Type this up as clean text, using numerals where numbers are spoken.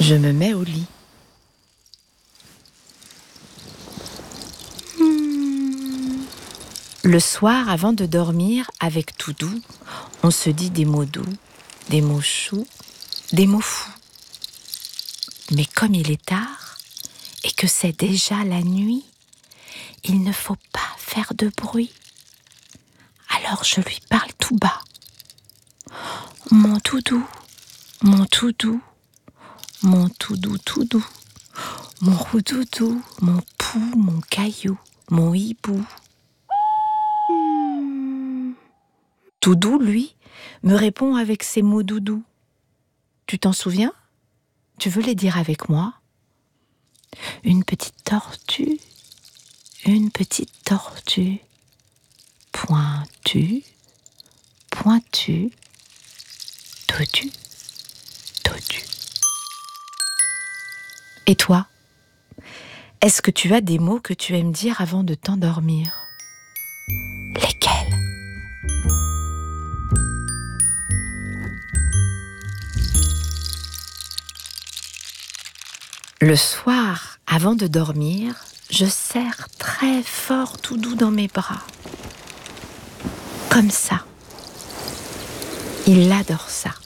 Je me mets au lit. Le soir, avant de dormir, avec Toudou, on se dit des mots doux, des mots choux, des mots fous. Mais comme il est tard et que c'est déjà la nuit, il ne faut pas faire de bruit. Alors je lui parle tout bas. Mon Toudou, mon Toudou, mon Toudou Toudou, mon roudoudou, mon pou, mon caillou, mon hibou. Toudou, lui, me répond avec ses mots doudous. Tu t'en souviens ? Tu veux les dire avec moi ? Une petite tortue, pointue, pointue, dodu, dodu. Et toi ? Est-ce que tu as des mots que tu aimes dire avant de t'endormir ? Lesquels ? Le soir, avant de dormir, je serre très fort Toudou dans mes bras. Comme ça. Il adore ça.